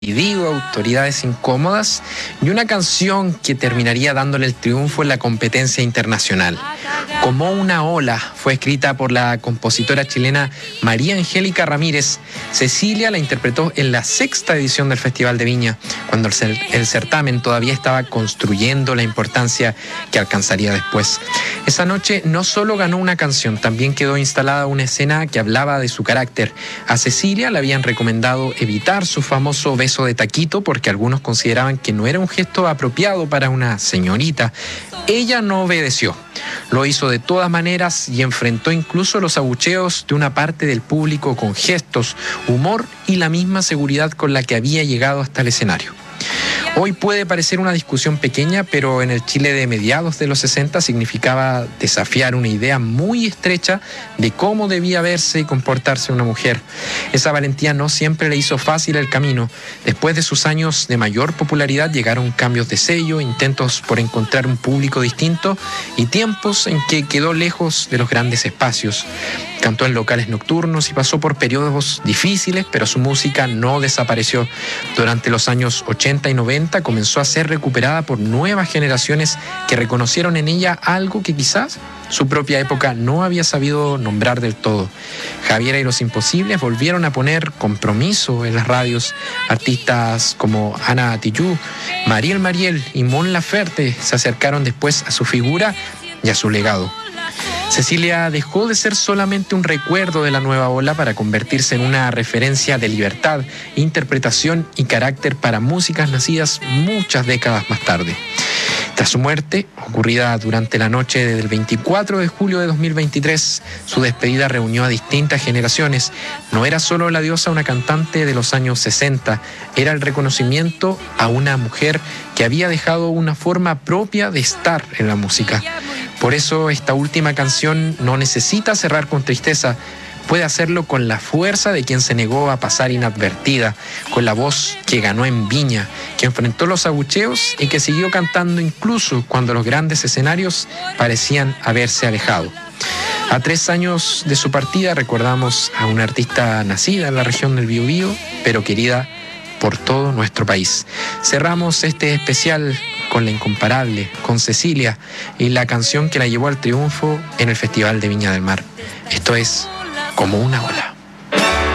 dividido, autoridades incómodas y una canción que terminaría dándole el triunfo en la competencia internacional. Como una ola fue escrita por la compositora chilena María Angélica Ramírez. Cecilia la interpretó en la 6ª edición del Festival de Viña, cuando el certamen todavía estaba construyendo la importancia que alcanzaría después. Esa noche no solo ganó una canción, también quedó instalada una escena que hablaba de su carácter. A Cecilia le habían recomendado evitar su famoso beso de taquito porque algunos consideraban que no era un gesto apropiado para una señorita. Ella no obedeció. Lo hizo de todas maneras y enfrentó incluso los abucheos de una parte del público con gestos, humor y la misma seguridad con la que había llegado hasta el escenario. Hoy puede parecer una discusión pequeña, pero en el Chile de mediados de los 60 significaba desafiar una idea muy estrecha de cómo debía verse y comportarse una mujer. Esa valentía no siempre le hizo fácil el camino. Después de sus años de mayor popularidad llegaron cambios de sello, intentos por encontrar un público distinto y tiempos en que quedó lejos de los grandes espacios. Cantó en locales nocturnos y pasó por periodos difíciles, pero su música no desapareció. Durante los años 80 y 90 comenzó a ser recuperada por nuevas generaciones que reconocieron en ella algo que quizás su propia época no había sabido nombrar del todo. Javiera y los Imposibles volvieron a poner compromiso en las radios. Artistas como Ana Tijoux, Mariel y Mon Laferte se acercaron después a su figura y a su legado. Cecilia dejó de ser solamente un recuerdo de la nueva ola para convertirse en una referencia de libertad, interpretación y carácter para músicas nacidas muchas décadas más tarde. Tras su muerte, ocurrida durante la noche del 24 de julio de 2023, su despedida reunió a distintas generaciones. No era solo el adiós a una cantante de los años 60, era el reconocimiento a una mujer que había dejado una forma propia de estar en la música. Por eso esta última canción no necesita cerrar con tristeza, puede hacerlo con la fuerza de quien se negó a pasar inadvertida, con la voz que ganó en Viña, que enfrentó los abucheos y que siguió cantando incluso cuando los grandes escenarios parecían haberse alejado. A 3 años de su partida recordamos a una artista nacida en la región del Biobío, pero querida por todo nuestro país. Cerramos este especial con la incomparable, con Cecilia, y la canción que la llevó al triunfo en el Festival de Viña del Mar. Esto es Como una ola.